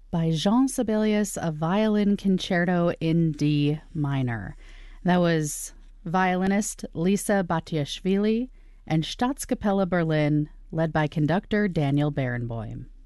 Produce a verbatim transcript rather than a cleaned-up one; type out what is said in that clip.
by Jean Sibelius, a violin concerto in D minor. That was violinist Lisa Batiashvili and Staatskapelle Berlin, led by conductor Daniel Barenboim.